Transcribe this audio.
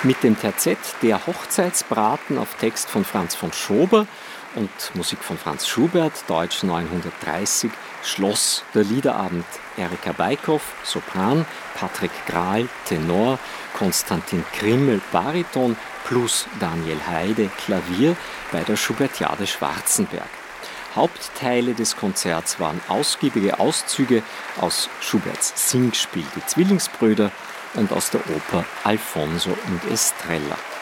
Mit dem Terzett Der Hochzeitsbraten auf Text von Franz von Schober und Musik von Franz Schubert, Deutsch 930, schloss der Liederabend. Erika Beikhoff, Sopran, Patrick Grahl, Tenor, Konstantin Krimmel, Bariton plus Daniel Heide, Klavier bei der Schubertiade Schwarzenberg. Hauptteile des Konzerts waren ausgiebige Auszüge aus Schuberts Singspiel Die Zwillingsbrüder und aus der Oper Alfonso und Estrella.